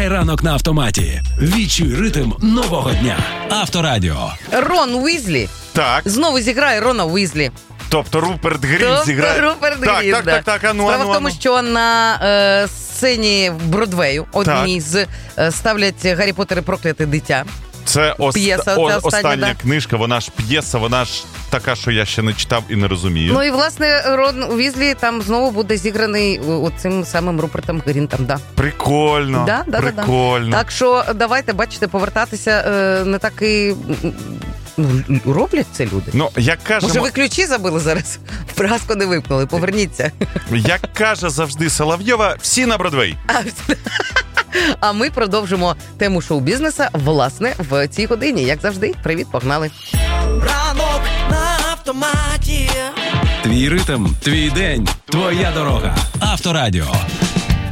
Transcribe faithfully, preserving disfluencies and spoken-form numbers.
ранок на автоматі. Відчуй ритм нового дня. Авторадіо. Рон Уізлі. Так. Знову зіграє Рона Уізлі. Тобто Руперт Грінт Тобто зіграє. Руперт так, Грінт, так, да. так, так, ану, Справа ану, в тому, ану. що на е, сцені Бродвею одній з е, ставлять Гаррі Поттер і прокляте дитя. Це ост... П'єса о, оця остання остання, да. книжка, вона ж п'єса, вона ж така, що я ще не читав і не розумію. Ну і, власне, Рон Уізлі там знову буде зіграний оцим самим Рупертом Грінтом, да. Прикольно, Да, да, прикольно. Да, да. Так що давайте, бачите, повертатися е, не так і... Ну, роблять це люди. Ну, як каже, Може, ви ключі забили зараз? В праску не вимкнули, поверніться. як каже завжди Соловйова, всі на Бродвей. А ми продовжимо тему шоу-бізнеса, власне, в цій годині. Як завжди, привіт, погнали. Ранок на автоматі. Твій ритм, твій день, твоя дорога. Авторадіо.